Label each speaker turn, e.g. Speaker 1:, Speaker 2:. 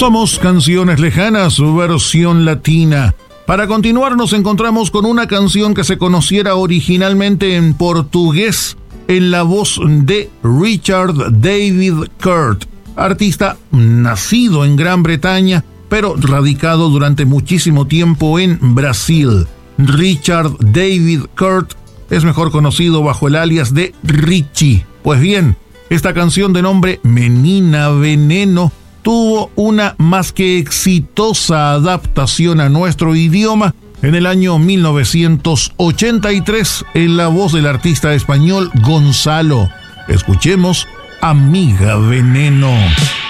Speaker 1: Somos Canciones Lejanas, versión latina. Para continuar nos encontramos con una canción que se conociera originalmente en portugués en la voz de Richard David Kurt, artista nacido en Gran Bretaña, pero radicado durante muchísimo tiempo en Brasil. Richard David Kurt es mejor conocido bajo el alias de Richie. Pues bien, esta canción de nombre Menina Veneno tuvo una más que exitosa adaptación a nuestro idioma en el año 1983 en la voz del artista español Gonzalo. Escuchemos Amiga Veneno.